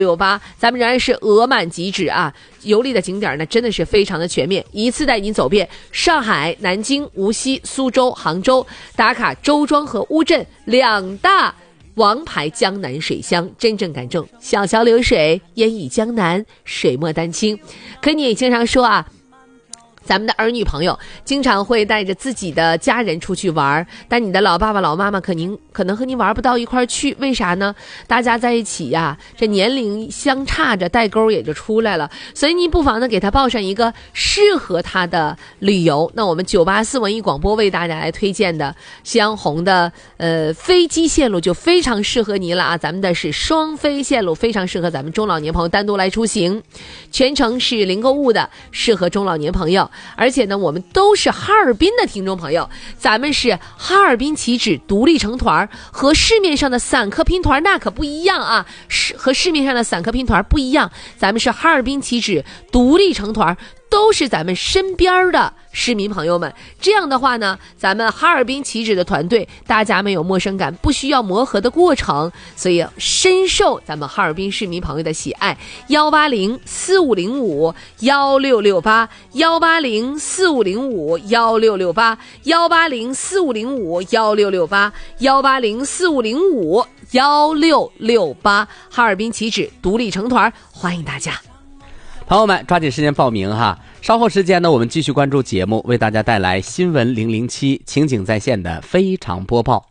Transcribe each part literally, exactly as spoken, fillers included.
六八，咱们仍然是额满即止啊！游历的景点呢，真的是非常的全面，一次带您走遍上海、南京、无锡、苏州、杭州，打卡周庄和乌镇两大王牌江南水乡，真正感受小桥流水，烟雨江南，水墨丹青。可你也经常说啊，咱们的儿女朋友经常会带着自己的家人出去玩，但你的老爸爸老妈妈可您可能和您玩不到一块去，为啥呢？大家在一起呀、啊，这年龄相差着，代沟也就出来了。所以你不妨呢给他报上一个适合他的旅游。那我们九八四文艺广播为大家来推荐的湘红的呃飞机线路就非常适合您了啊！咱们的是双飞线路，非常适合咱们中老年朋友单独来出行，全程是零购物的，适合中老年朋友。而且呢，我们都是哈尔滨的听众朋友，咱们是哈尔滨起止独立成团，和市面上的散客拼团那可不一样啊，是和市面上的散客拼团不一样，咱们是哈尔滨起止独立成团，都是咱们身边的市民朋友们。这样的话呢，咱们哈尔滨起止的团队，大家没有陌生感，不需要磨合的过程，所以深受咱们哈尔滨市民朋友的喜爱。幺八零四五零五幺六六八，幺八零四五零五幺六六八，幺八零四五零五幺六六八，幺八零四五零五幺六六八，哈尔滨起止独立成团，欢迎大家。 朋友们抓紧时间报名哈！稍后时间呢，我们继续关注节目，为大家带来新闻零零七情景在线的非常播报。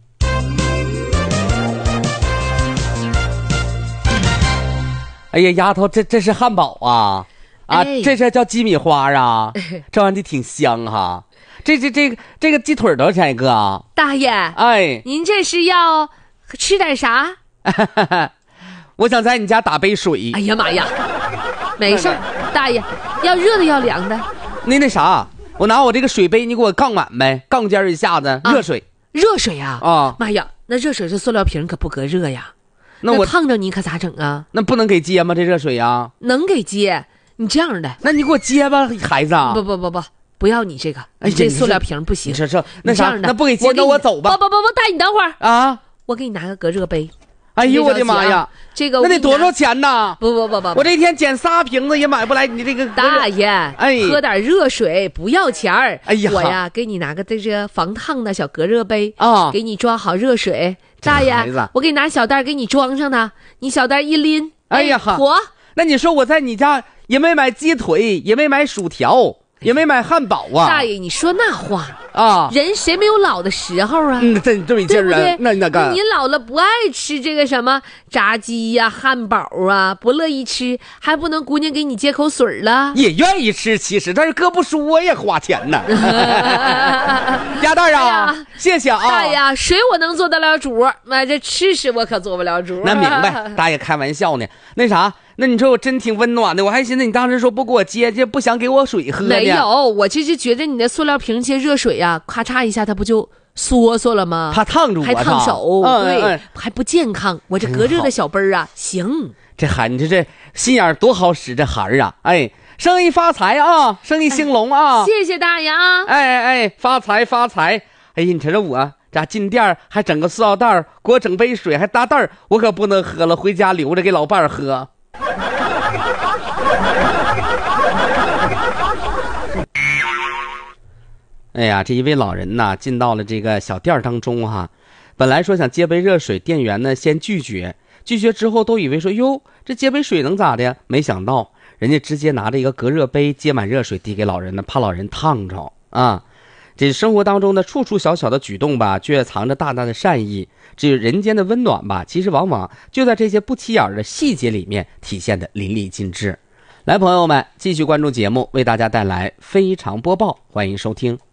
哎呀，丫头，这这是汉堡啊啊！ 哎、 这是叫鸡米花啊，这玩意儿挺香哈。这这这个这个鸡腿多少钱一个啊？ 大爷， 哎， 您这是要吃点啥？ 我想在你家打杯水。 哎呀妈呀！没事，大爷，要热的要凉的。 那那啥，我拿我这个水杯，你给我杠满呗，杠尖一下子，热水。 啊、热水啊！ 啊， 妈呀，那热水这塑料瓶可不隔热呀。 那我那烫着你可咋整啊？ 那不能给接吗？这热水呀？ 能给接。你这样的， 那你给我接吧，孩子。 不不不不，不要你这个，你这塑料瓶不行。 你说说，那啥， 那不给接，那我走吧。 不不不不，大爷你等会儿啊！ 我给你拿个隔热杯。 哎呦我的妈呀！ 这个那得多少钱呢？ 不不不不， 我这一天捡仨瓶子也买不来你这个。 大爷， 哎， 喝点热水不要钱儿。 哎呀， 我呀给你拿个这个防烫的小隔热杯啊， 给你装好热水。大爷，我给你拿小袋给你装上呢，你小袋一拎， 哎呀哈，妥。 那你说我在你家也没买鸡腿，也没买薯条，也没买汉堡啊。 大爷，你说那话啊， 人谁没有老的时候啊？ 嗯，这这么劲儿啊，那那个你老了不爱吃这个什么炸鸡呀、啊、汉堡啊，不乐意吃，还不能姑娘给你接口水了？ 也愿意吃，其实但是哥不说呀，花钱呢。鸭蛋啊、哎，谢谢啊。 大爷，谁我能做得了主？那这吃食我可做不了主。 那明白，大爷开玩笑呢。那啥，那你说我真挺温暖的，我还寻思你当时说不给我接，这不想给我水喝呢。 没有，我这是觉得你的塑料瓶接热水呀、啊，咔嚓一下它不就缩缩了吗？ 怕烫住我， 还烫手， 嗯、 对、 嗯， 还不健康。我这隔热的小杯儿啊，行。 这孩子这心眼多好使，这孩儿啊，哎，生意发财啊，生意兴隆啊！ 哎、谢谢大爷啊！ 哎哎哎，发财发财！哎呀，你瞅瞅我这进店还整个塑料袋，给我整杯水还搭袋，我可不能喝了，回家留着给老伴儿喝。哎呀，这一位老人呐，进到了这个小店当中哈，本来说想接杯热水，店员呢先拒绝，拒绝之后都以为说哟，这接杯水能咋的呀？没想到人家直接拿着一个隔热杯接满热水递给老人呢，怕老人烫着啊。这生活当中的处处小小的举动吧，却藏着大大的善意。这人间的温暖吧，其实往往就在这些不起眼的细节里面体现的淋漓尽致。来，朋友们，继续关注节目，为大家带来非常播报，欢迎收听。